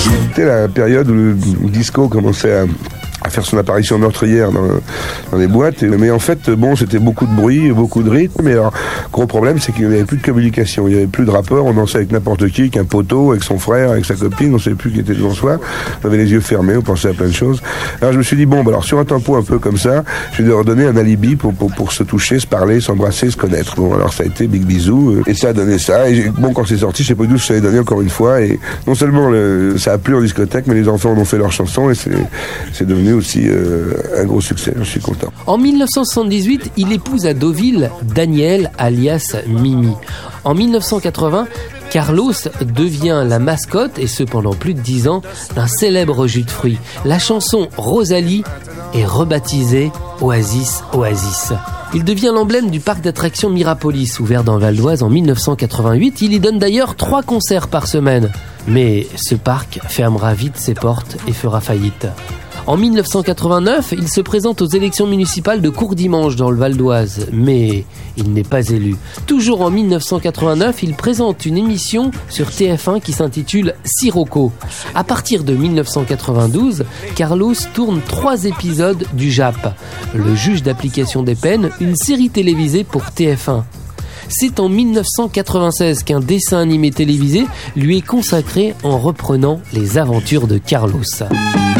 C'était la période où le disco commençait à faire son apparition meurtrière dans les boîtes. Mais en fait, c'était beaucoup de bruit, beaucoup de rythme. Mais alors, gros problème, c'est qu'il n'y avait plus de communication. Il n'y avait plus de rapport. On dansait avec n'importe qui, avec un poteau, avec son frère, avec sa copine. On ne savait plus qui était devant soi. On avait les yeux fermés, on pensait à plein de choses. Alors je me suis dit, alors sur un tempo un peu comme ça, je vais leur donner un alibi pour se toucher, se parler, s'embrasser, se connaître. Alors ça a été Big Bisou. Et ça a donné ça. Et quand c'est sorti, je sais pas d'où ça a donné encore une fois. Et non seulement ça a plu en discothèque, mais les enfants en ont fait leur chanson. Et c'est devenu aussi un gros succès, je suis content. En 1978, il épouse à Deauville Daniel alias Mimi. En 1980, Carlos devient la mascotte, et ce pendant plus de 10 ans, d'un célèbre jus de fruits. La chanson Rosalie est rebaptisée Oasis Oasis. Il devient l'emblème du parc d'attractions Mirapolis, ouvert dans Val d'Oise en 1988. Il y donne d'ailleurs 3 concerts par semaine. Mais ce parc fermera vite ses portes et fera faillite. En 1989, il se présente aux élections municipales de Courdimanche dans le Val d'Oise, mais il n'est pas élu. Toujours en 1989, il présente une émission sur TF1 qui s'intitule Sirocco. À partir de 1992, Carlos tourne 3 épisodes du JAP, le juge d'application des peines, une série télévisée pour TF1. C'est en 1996 qu'un dessin animé télévisé lui est consacré en reprenant les aventures de Carlos.